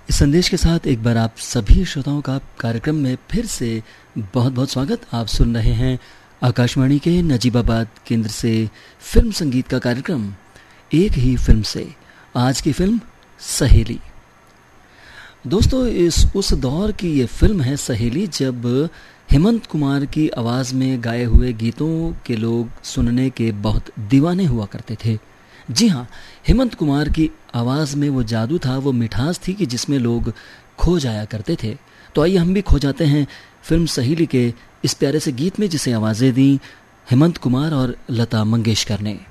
इस संदेश के साथ एक बार आप सभी श्रोताओं का कार्यक्रम में फिर से बहुत बहुत स्वागत। आप सुन रहे हैं आकाशवाणी के नजीबाबाद केंद्र से फिल्म संगीत का कार्यक्रम एक ही फिल्म से। आज की फिल्म सहेली। दोस्तों, उस दौर की ये फिल्म है सहेली जब हेमंत कुमार की आवाज़ में गाए हुए गीतों के लोग सुनने के बहुत दीवाने हुआ करते थे। जी हाँ, हेमंत कुमार की आवाज़ में वो जादू था, वो मिठास थी कि जिसमें लोग खो जाया करते थे। तो आइए हम भी खो जाते हैं फिल्म सहेली के इस प्यारे से गीत में, जिसे आवाज़ें दी हेमंत कुमार और लता मंगेशकर ने।